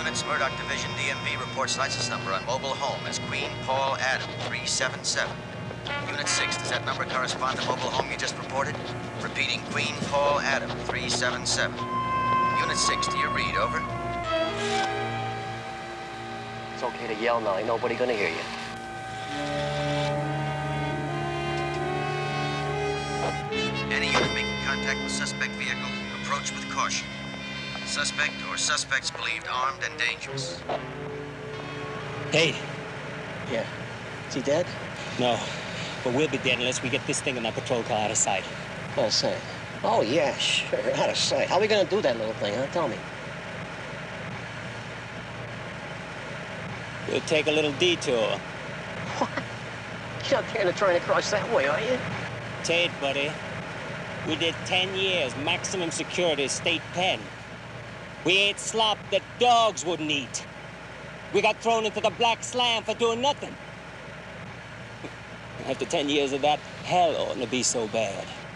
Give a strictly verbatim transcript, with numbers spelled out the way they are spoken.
Elements, Murdoch Division, D M V reports license number on mobile home as Queen Paul Adam, three seven seven. Unit six, does that number correspond to mobile home you just reported? Repeating, Queen Paul Adam, three seven seven. Unit six, do you read? Over. It's okay to yell now. Ain't nobody gonna hear you. Any unit making contact with suspect vehicle, approach with caution. Suspect or suspects believed armed and dangerous. Hey. Yeah. Is he dead? No, but we'll be dead unless we get this thing in that patrol car out of sight. Out of sight? Oh, yeah, sure, out of sight. How are we gonna do that little thing, huh? Tell me. We'll take a little detour. What? You're not gonna try to cross that way, are you? Tate, buddy. We did ten years, maximum security, state pen. We ate slop that dogs wouldn't eat. We got thrown into the black slam for doing nothing. After ten years of that, hell oughtn't to be so bad.